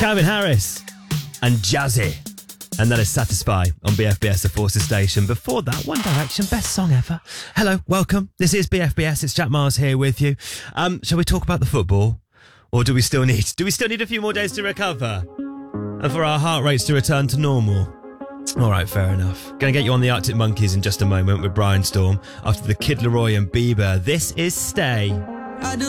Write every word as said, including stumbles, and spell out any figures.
Calvin Harris and Jazzy. And that is Satisfy on B F B S, the Forces Station. Before that, One Direction, best song ever. Hello, welcome. This is B F B S. It's Jack Miles here with you. Um, shall we talk about the football? Or do we still need do we still need a few more days to recover? And for our heart rates to return to normal? All right, fair enough. Going to get you on the Arctic Monkeys in just a moment with Brian Storm after the Kid Laroi and Bieber. This is Stay. I do